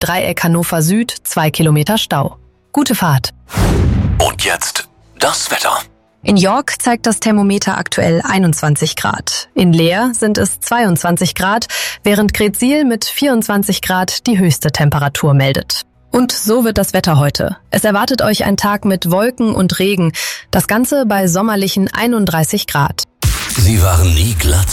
Dreieck Hannover Süd 2 Kilometer Stau. Gute Fahrt. Und jetzt das Wetter. In York zeigt das Thermometer aktuell 21 Grad. In Leer sind es 22 Grad, während Greetsiel mit 24 Grad die höchste Temperatur meldet. Und so wird das Wetter heute. Es erwartet euch ein Tag mit Wolken und Regen, das Ganze bei sommerlichen 31 Grad. Sie waren nie glatt.